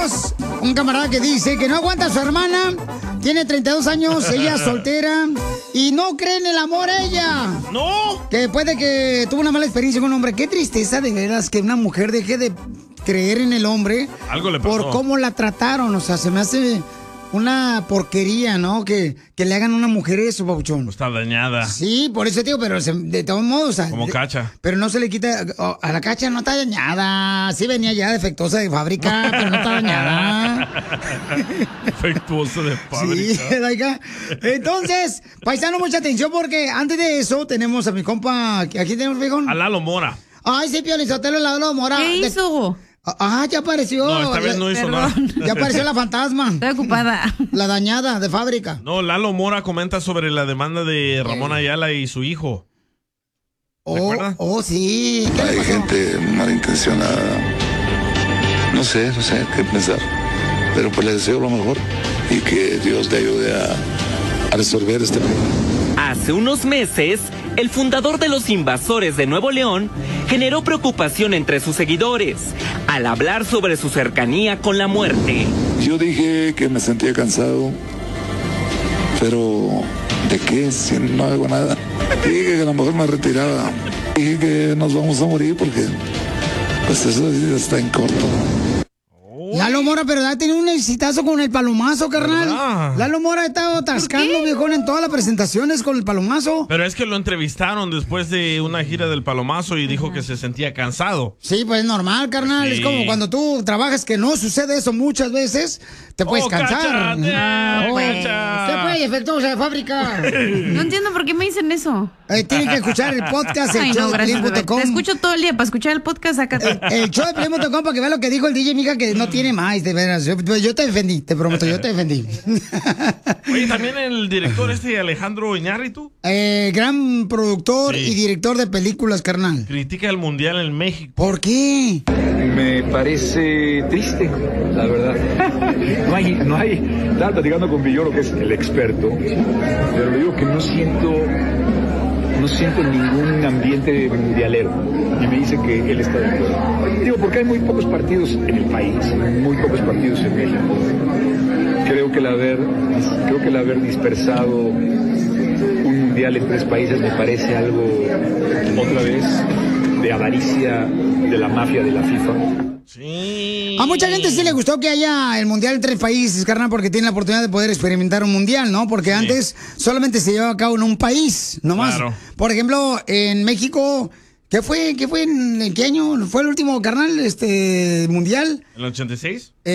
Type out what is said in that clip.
Un camarada que dice que no aguanta a su hermana, tiene 32 años, ella es soltera y no cree en el amor ella. ¡No! Que después de que tuvo una mala experiencia con un hombre, qué tristeza de veras que una mujer deje de creer en el hombre. Algo le pasó. Por cómo la trataron, o sea, se me hace una porquería, ¿no? Que le hagan a una mujer eso, papuchón. Está dañada. Sí, por eso, tío, pero de todos modos, o sea, Como Cacha. pero no se le quita, a la Cacha no está dañada, sí venía ya defectuosa de fábrica, pero no está dañada. Defectuosa de fábrica. Sí, oiga. Entonces, paisano, mucha atención porque antes de eso tenemos a mi compa, aquí tenemos, viejón. A Lalo Mora. Ay, sí, Piolín Sotelo, Lalo Mora. ¿Qué hizo? Ya apareció. No, esta vez no hizo nada. Ya apareció la fantasma. Estoy ocupada. La dañada de fábrica. No, Lalo Mora comenta sobre la demanda de Ramón Ayala y su hijo. Sí. Hay gente malintencionada. No sé qué pensar. Pero pues le deseo lo mejor y que Dios le ayude a resolver este problema. Hace unos meses, el fundador de los Invasores de Nuevo León generó preocupación entre sus seguidores al hablar sobre su cercanía con la muerte. Yo dije que me sentía cansado, pero ¿de qué? Si no hago nada. Dije que a lo mejor me retiraba. Dije que nos vamos a morir porque pues eso está en corto. Lalo Mora, pero ya tiene un exitazo con el palomazo, carnal. ¿Verdad? Lalo Mora ha estado atascando, viejón, en todas las presentaciones con el palomazo. Pero es que lo entrevistaron después de una gira del Palomazo y dijo que se sentía cansado. Sí, pues es normal, carnal. Sí. Es como cuando tú trabajas que no sucede eso muchas veces, te puedes cansar. Cacha, Cacha. ¿Qué puede, efectuosa de fábrica? No entiendo por qué me dicen eso. Tienen que escuchar el podcast, el Ay, no, gracias, bebé. showdepiolín.com. Te escucho todo el día para escuchar el podcast, sácate. El showdepiolín.com para que vean lo que dijo el DJ, mija, que no tiene más, de veras. Yo te defendí, te prometo, yo te defendí. Oye, también el director Alejandro Iñárritu Gran productor y director de películas, carnal. critica el Mundial en México. ¿Por qué? Me parece triste, la verdad. No hay, estaba platicando con Villoro, que es el experto, pero le digo que no siento ningún ambiente mundialero. Y me dice que él está de acuerdo. Digo, porque hay muy pocos partidos en el país, muy pocos partidos en México. Creo que el haber dispersado un mundial en 3 países me parece algo, otra vez, de avaricia de la mafia de la FIFA. Sí. A mucha gente sí le gustó que haya el mundial en 3 países, carnal, porque tiene la oportunidad de poder experimentar un mundial, ¿no? Porque antes solamente se llevaba a cabo en un país, nomás. Claro. Por ejemplo, en México, ¿qué fue en qué año fue el último, carnal, mundial? ¿En el 86?